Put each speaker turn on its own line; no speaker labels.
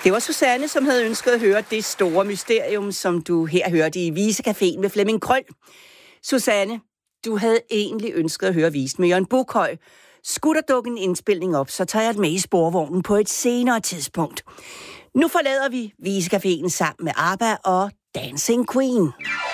Det var Susanne, som havde ønsket at høre det store mysterium, som du her hørte i Visecaféen med Flemming Krøll. Susanne, du havde egentlig ønsket at høre visen med Jørgen Bukhøj. Skulle der dukke en indspilning op, så tager jeg det med i sporvognen på et senere tidspunkt. Nu forlader vi Visecaféen sammen med ABBA og Dancing Queen.